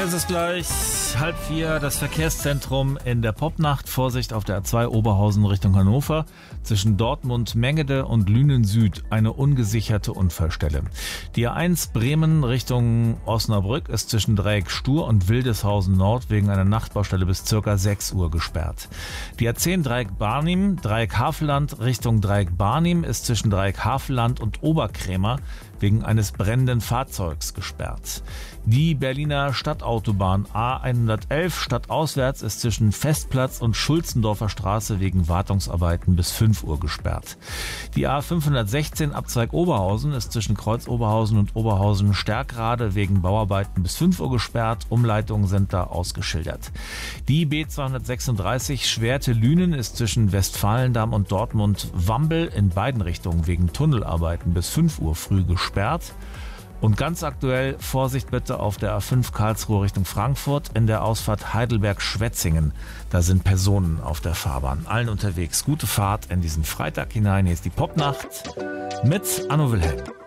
Es ist gleich 3:30, das Verkehrszentrum in der Popnacht. Vorsicht auf der A2 Oberhausen Richtung Hannover. Zwischen Dortmund, Mengede und Lünen Süd eine ungesicherte Unfallstelle. Die A1 Bremen Richtung Osnabrück ist zwischen Dreieck Stur und Wildeshausen Nord wegen einer Nachtbaustelle bis ca. 6 Uhr gesperrt. Die A10 Dreieck Barnim, Dreieck Havelland Richtung Dreieck Barnim ist zwischen Dreieck Havelland und Oberkrämer wegen eines brennenden Fahrzeugs gesperrt. Die Berliner Stadtautobahn A111 stadtauswärts ist zwischen Festplatz und Schulzendorfer Straße wegen Wartungsarbeiten bis 5 Uhr gesperrt. Die A516 Abzweig Oberhausen ist zwischen Kreuz Oberhausen und Oberhausen Stärkrade wegen Bauarbeiten bis 5 Uhr gesperrt. Umleitungen sind da ausgeschildert. Die B236 Schwerte-Lünen ist zwischen Westfalendamm und Dortmund-Wambel in beiden Richtungen wegen Tunnelarbeiten bis 5 Uhr früh gesperrt. Und ganz aktuell, Vorsicht bitte auf der A5 Karlsruhe Richtung Frankfurt in der Ausfahrt Heidelberg-Schwetzingen. Da sind Personen auf der Fahrbahn. Allen unterwegs. Gute Fahrt in diesen Freitag hinein. Hier ist die Popnacht mit Anno Wilhelm.